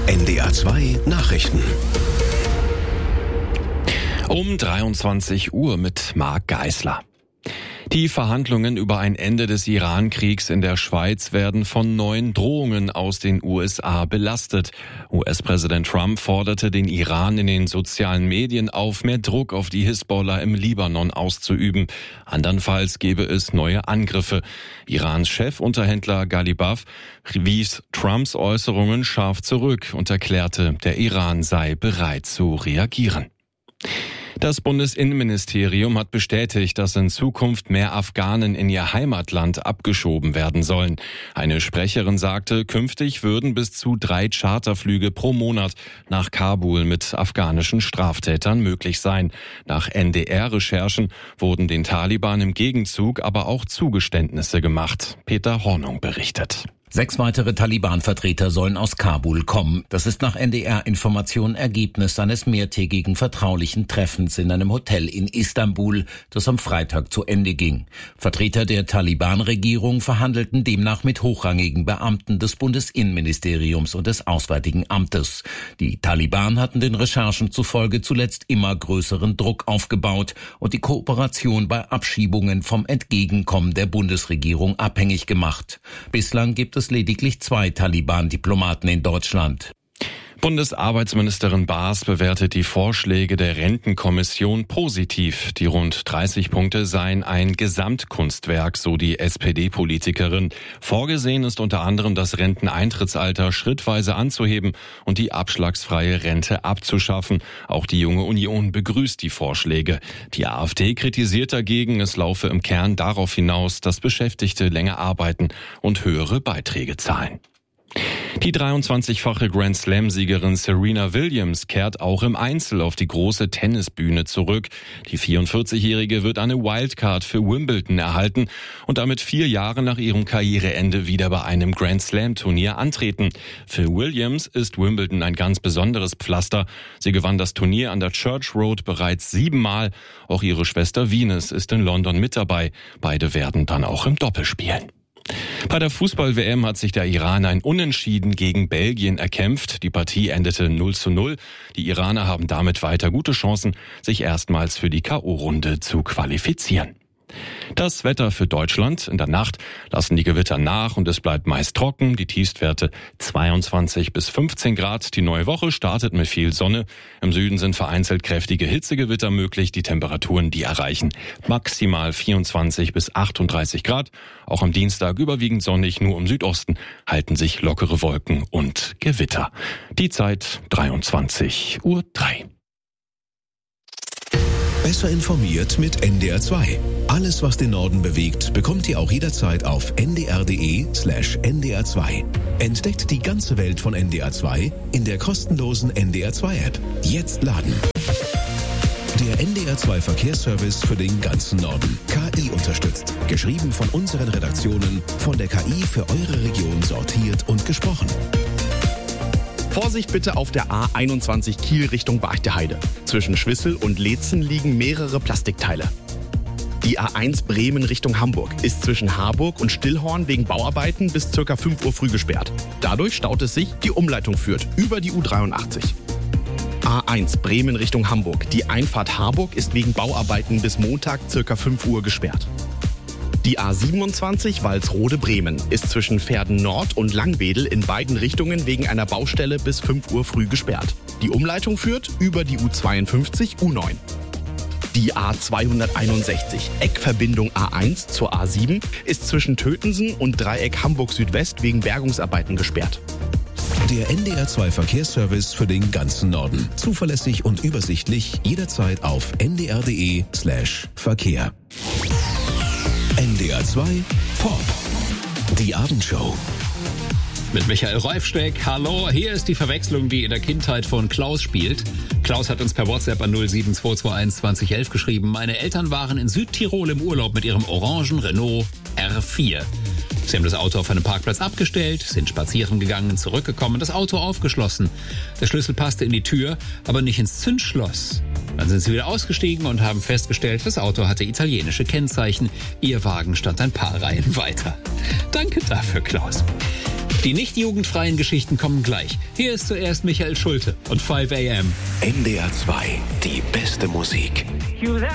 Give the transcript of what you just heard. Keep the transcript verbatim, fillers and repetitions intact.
N D R zwei Nachrichten. Um dreiundzwanzig Uhr mit Marc Geisler. Die Verhandlungen über ein Ende des Iran-Kriegs in der Schweiz werden von neuen Drohungen aus den U S A belastet. U S-Präsident Trump forderte den Iran in den sozialen Medien auf, mehr Druck auf die Hisbollah im Libanon auszuüben. Andernfalls gebe es neue Angriffe. Irans Chefunterhändler Ghalibaf wies Trumps Äußerungen scharf zurück und erklärte, der Iran sei bereit zu reagieren. Das Bundesinnenministerium hat bestätigt, dass in Zukunft mehr Afghanen in ihr Heimatland abgeschoben werden sollen. Eine Sprecherin sagte, künftig würden bis zu drei Charterflüge pro Monat nach Kabul mit afghanischen Straftätern möglich sein. Nach N D R-Recherchen wurden den Taliban im Gegenzug aber auch Zugeständnisse gemacht. Peter Hornung berichtet. Sechs weitere Taliban-Vertreter sollen aus Kabul kommen. Das ist nach N D R-Informationen Ergebnis eines mehrtägigen vertraulichen Treffens in einem Hotel in Istanbul, das am Freitag zu Ende ging. Vertreter der Taliban-Regierung verhandelten demnach mit hochrangigen Beamten des Bundesinnenministeriums und des Auswärtigen Amtes. Die Taliban hatten den Recherchen zufolge zuletzt immer größeren Druck aufgebaut und die Kooperation bei Abschiebungen vom Entgegenkommen der Bundesregierung abhängig gemacht. Bislang gibt es lediglich zwei Taliban-Diplomaten in Deutschland. Bundesarbeitsministerin Baas bewertet die Vorschläge der Rentenkommission positiv. Die rund dreißig Punkte seien ein Gesamtkunstwerk, so die S P D-Politikerin. Vorgesehen ist unter anderem, das Renteneintrittsalter schrittweise anzuheben und die abschlagsfreie Rente abzuschaffen. Auch die Junge Union begrüßt die Vorschläge. Die AfD kritisiert dagegen, es laufe im Kern darauf hinaus, dass Beschäftigte länger arbeiten und höhere Beiträge zahlen. Die dreiundzwanzigfache Grand-Slam-Siegerin Serena Williams kehrt auch im Einzel auf die große Tennisbühne zurück. Die vierundvierzigjährige wird eine Wildcard für Wimbledon erhalten und damit vier Jahre nach ihrem Karriereende wieder bei einem Grand-Slam-Turnier antreten. Für Williams ist Wimbledon ein ganz besonderes Pflaster. Sie gewann das Turnier an der Church Road bereits siebenmal. Auch ihre Schwester Venus ist in London mit dabei. Beide werden dann auch im Doppel spielen. Bei der Fußball-W M hat sich der Iran ein Unentschieden gegen Belgien erkämpft. Die Partie endete null zu null. Die Iraner haben damit weiter gute Chancen, sich erstmals für die K O-Runde zu qualifizieren. Das Wetter für Deutschland. In der Nacht lassen die Gewitter nach und es bleibt meist trocken. Die Tiefstwerte zweiundzwanzig bis fünfzehn Grad. Die neue Woche startet mit viel Sonne. Im Süden sind vereinzelt kräftige Hitzegewitter möglich. Die Temperaturen, die erreichen maximal vierundzwanzig bis achtunddreißig Grad. Auch am Dienstag überwiegend sonnig. Nur im Südosten halten sich lockere Wolken und Gewitter. Die Zeit dreiundzwanzig Uhr drei. Besser informiert mit N D R zwei. Alles, was den Norden bewegt, bekommt ihr auch jederzeit auf n d r punkt d e slash n d r zwei. Entdeckt die ganze Welt von N D R zwei in der kostenlosen N D R zwei App. Jetzt laden. Der N D R zwei Verkehrsservice für den ganzen Norden. K I unterstützt. Geschrieben von unseren Redaktionen, von der K I für eure Region sortiert und gesprochen. Vorsicht bitte auf der A einundzwanzig Kiel Richtung Bargteheide. Zwischen Schwissel und Leetzen liegen mehrere Plastikteile. Die A eins Bremen Richtung Hamburg ist zwischen Harburg und Stillhorn wegen Bauarbeiten bis ca. fünf Uhr früh gesperrt. Dadurch staut es sich, die Umleitung führt über die U dreiundachtzig. A eins Bremen Richtung Hamburg. Die Einfahrt Harburg ist wegen Bauarbeiten bis Montag ca. fünf Uhr gesperrt. Die A siebenundzwanzig Walsrode-Bremen ist zwischen Verden Nord und Langwedel in beiden Richtungen wegen einer Baustelle bis fünf Uhr früh gesperrt. Die Umleitung führt über die U zweiundfünfzig U neun. Die A zweihunderteinundsechzig Eckverbindung A eins zur A sieben ist zwischen Tötensen und Dreieck Hamburg Südwest wegen Bergungsarbeiten gesperrt. Der N D R zwei Verkehrsservice für den ganzen Norden. Zuverlässig und übersichtlich jederzeit auf n d r punkt d e slash Verkehr. N D R zwei Pop. Die Abendshow. Mit Michael Reifsteck. Hallo, hier ist die Verwechslung, die in der Kindheit von Klaus spielt. Klaus hat uns per WhatsApp an null sieben zwei zwei eins zwanzig elf geschrieben. Meine Eltern waren in Südtirol im Urlaub mit ihrem orangen Renault R vier. Sie haben das Auto auf einem Parkplatz abgestellt, sind spazieren gegangen, zurückgekommen, das Auto aufgeschlossen. Der Schlüssel passte in die Tür, aber nicht ins Zündschloss. Dann sind sie wieder ausgestiegen und haben festgestellt, das Auto hatte italienische Kennzeichen. Ihr Wagen stand ein paar Reihen weiter. Danke dafür, Klaus. Die nicht jugendfreien Geschichten kommen gleich. Hier ist zuerst Michael Schulte und fünf a m. N D R zwei, die beste Musik.